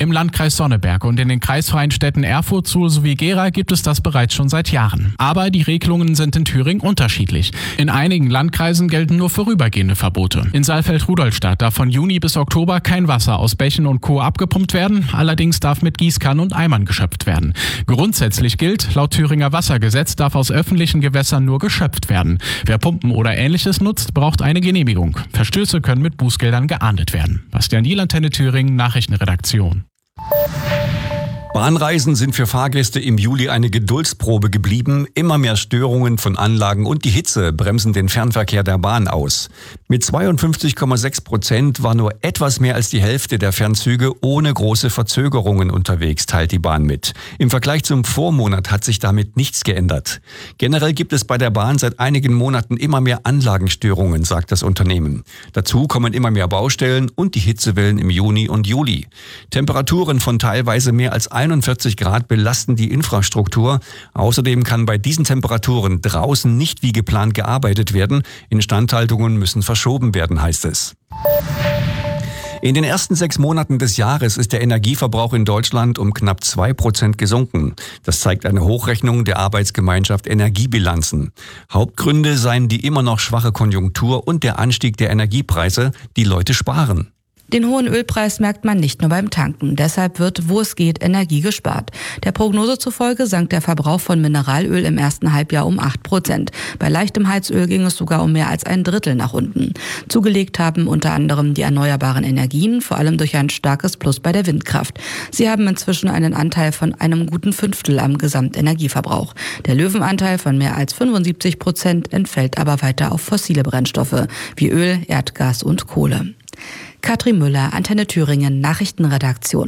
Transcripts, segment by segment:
Im Landkreis Sonneberg und in den kreisfreien Städten Erfurt, Suhl sowie Gera gibt es das bereits schon seit Jahren. Aber die Regelungen sind in Thüringen unterschiedlich. In einigen Landkreisen gelten nur vorübergehende Verbote. In Saalfeld-Rudolstadt darf von Juni bis Oktober kein Wasser aus Bächen und Co. abgepumpt werden. Allerdings darf mit Gießkannen und Eimern geschöpft werden. Grundsätzlich gilt, laut Thüringer Wassergesetz darf aus öffentlichen Gewässern nur geschöpft werden. Wer Pumpen oder Ähnliches nutzt, braucht eine Genehmigung. Verstöße können mit Bußgeldern geahndet werden. Bastian Diel, Antenne Thüringen, Nachrichtenredaktion. Bahnreisen sind für Fahrgäste im Juli eine Geduldsprobe geblieben. Immer mehr Störungen von Anlagen und die Hitze bremsen den Fernverkehr der Bahn aus. Mit 52,6% war nur etwas mehr als die Hälfte der Fernzüge ohne große Verzögerungen unterwegs, teilt die Bahn mit. Im Vergleich zum Vormonat hat sich damit nichts geändert. Generell gibt es bei der Bahn seit einigen Monaten immer mehr Anlagenstörungen, sagt das Unternehmen. Dazu kommen immer mehr Baustellen und die Hitzewellen im Juni und Juli. Temperaturen von teilweise mehr als 41 Grad belasten die Infrastruktur. Außerdem kann bei diesen Temperaturen draußen nicht wie geplant gearbeitet werden. Instandhaltungen müssen verschoben werden, heißt es. In den ersten 6 Monaten des Jahres ist der Energieverbrauch in Deutschland um knapp 2% gesunken. Das zeigt eine Hochrechnung der Arbeitsgemeinschaft Energiebilanzen. Hauptgründe seien die immer noch schwache Konjunktur und der Anstieg der Energiepreise. Die Leute sparen. Den hohen Ölpreis merkt man nicht nur beim Tanken. Deshalb wird, wo es geht, Energie gespart. Der Prognose zufolge sank der Verbrauch von Mineralöl im ersten Halbjahr um 8%. Bei leichtem Heizöl ging es sogar um mehr als ein Drittel nach unten. Zugelegt haben unter anderem die erneuerbaren Energien, vor allem durch ein starkes Plus bei der Windkraft. Sie haben inzwischen einen Anteil von einem guten Fünftel am Gesamtenergieverbrauch. Der Löwenanteil von mehr als 75% entfällt aber weiter auf fossile Brennstoffe wie Öl, Erdgas und Kohle. Katrin Müller, Antenne Thüringen, Nachrichtenredaktion.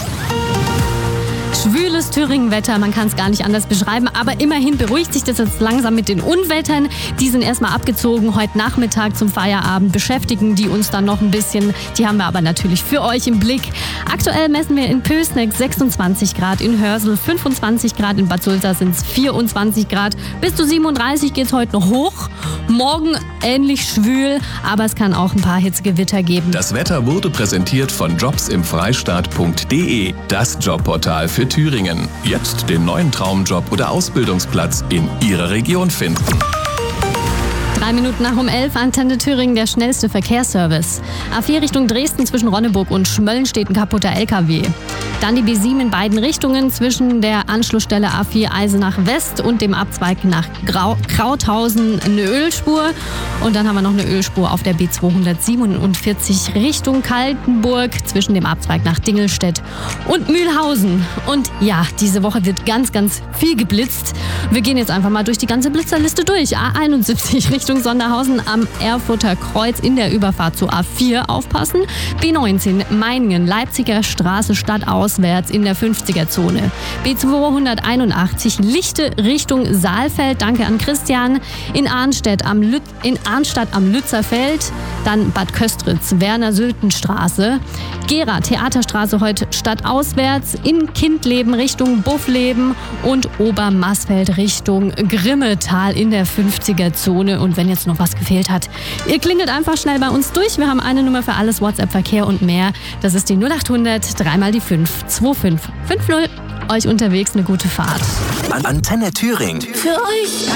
Schwüles Thüringen-Wetter, man kann es gar nicht anders beschreiben, aber immerhin beruhigt sich das jetzt langsam mit den Unwettern. Die sind erstmal abgezogen. Heute Nachmittag zum Feierabend beschäftigen die uns dann noch ein bisschen. Die haben wir aber natürlich für euch im Blick. Aktuell messen wir in Pößneck 26 Grad, in Hörsel 25 Grad, in Bad Sulza sind es 24 Grad. Bis zu 37 geht es heute noch hoch. Morgen ähnlich schwül, aber es kann auch ein paar Hitzegewitter geben. Das Wetter wurde präsentiert von jobsimfreistaat.de, das Jobportal für Thüringen. Jetzt den neuen Traumjob oder Ausbildungsplatz in Ihrer Region finden. 3 Minuten nach um 11, Antenne Thüringen, der schnellste Verkehrsservice. A4 Richtung Dresden zwischen Ronneburg und Schmölln steht ein kaputter LKW. Dann die B7 in beiden Richtungen zwischen der Anschlussstelle A4 Eisenach West und dem Abzweig nach Krauthausen eine Ölspur. Und dann haben wir noch eine Ölspur auf der B247 Richtung Kaltenburg zwischen dem Abzweig nach Dingelstedt und Mühlhausen. Und ja, diese Woche wird ganz, ganz viel geblitzt. Wir gehen jetzt einfach mal durch die ganze Blitzerliste durch. A71 Richtung Sonderhausen am Erfurter Kreuz in der Überfahrt zur A4 aufpassen. B19 Meiningen, Leipziger Straße stadtauswärts in der 50er-Zone. B281 Lichte Richtung Saalfeld, danke an Christian. In Arnstadt am Lützerfeld, dann Bad Köstritz, Werner-Sülten-Straße. Gera, Theaterstraße heute stadtauswärts, in Kindleben Richtung Buffleben und Obermarsfeld Richtung Grimmetal in der 50er-Zone. Und wenn jetzt noch was gefehlt hat, ihr klingelt einfach schnell bei uns durch. Wir haben eine Nummer für alles, WhatsApp-Verkehr und mehr. Das ist die 0800 3 mal die 5 2550. Euch unterwegs eine gute Fahrt. Antenne Thüringen. Für euch.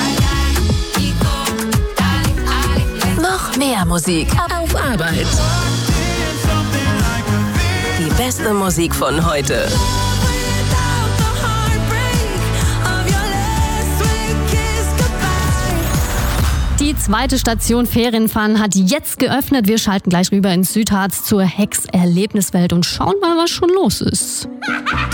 Noch mehr Musik auf Arbeit. Die beste Musik von heute. Die zweite Station Ferienfahren hat jetzt geöffnet. Wir schalten gleich rüber ins Südharz zur Hex Erlebniswelt und schauen mal, was schon los ist.